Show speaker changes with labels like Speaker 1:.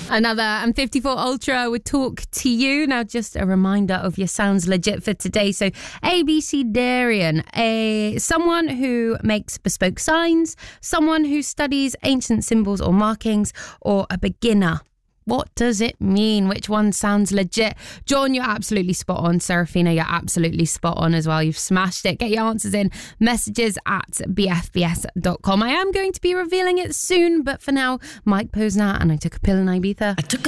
Speaker 1: Another M54 Ultra would talk to you. Now, just a reminder of your sounds legit for today. So, ABC Darian, someone who makes bespoke signs, someone who studies ancient symbols or markings, or a beginner. What does it mean? Which one sounds legit? John, you're absolutely spot on. Serafina, you're absolutely spot on as well. You've smashed it. Get your answers in. Messages at bfbs.com. I am going to be revealing it soon, but for now, Mike Posner and I Took a Pill in Ibiza.
Speaker 2: I took a